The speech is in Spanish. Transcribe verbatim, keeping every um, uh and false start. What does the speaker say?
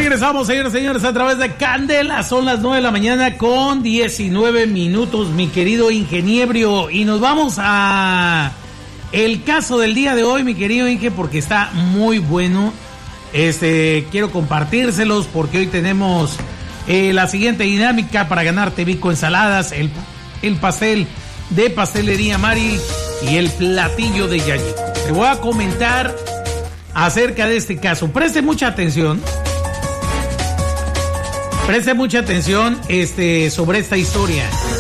Regresamos, señores y señores, a través de Candela. Son las nueve de la mañana con diecinueve minutos, mi querido ingeniero. Y nos vamos a el caso del día de hoy, mi querido Inge, porque está muy bueno. Este, quiero compartírselos porque hoy tenemos eh, la siguiente dinámica para ganarte Vico Ensaladas, el, el pastel de Pastelería Mari y el platillo de Yayito. Te voy a comentar acerca de este caso. Preste mucha atención. Preste mucha atención este, sobre esta historia.